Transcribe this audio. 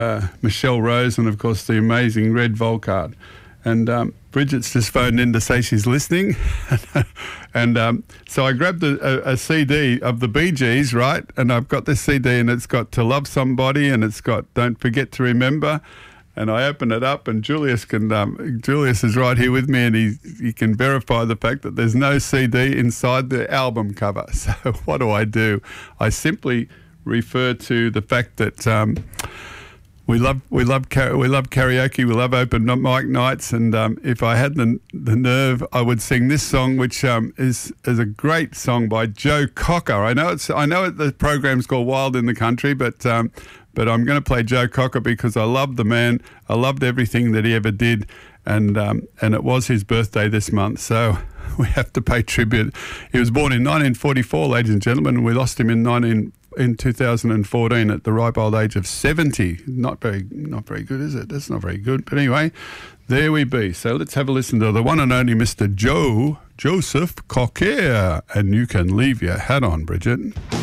Michelle Rose, and of course the amazing Red Volkart. And Bridget's just phoned in to say she's listening. And so I grabbed a CD of the Bee Gees, right? And I've got this CD and it's got To Love Somebody and it's got Don't Forget to Remember. And I open it up and Julius is right here with me and he can verify the fact that there's no CD inside the album cover. So what do? I simply refer to the fact that we love karaoke, we love open mic nights, and if I had the nerve, I would sing this song, which is a great song by Joe Cocker. I know the program's called Wild in the Country, but I'm going to play Joe Cocker because I love the man. I loved everything that he ever did, and it was his birthday this month, so we have to pay tribute. He was born in 1944, ladies and gentlemen, and we lost him in 2014 at the ripe old age of 70. Not very good, is it? That's not very good. But anyway, there we be. So let's have a listen to the one and only Mr. Joseph Cocker. And you can leave your hat on, Bridget.